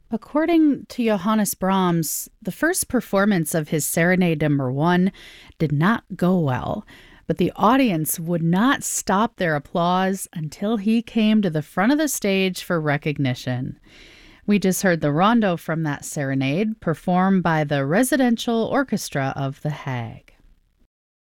According to Johannes Brahms, the first performance of his Serenade Number 1 did not go well, but the audience would not stop their applause until he came to the front of the stage for recognition. We just heard the rondo from that serenade performed by the Residential Orchestra of The Hague.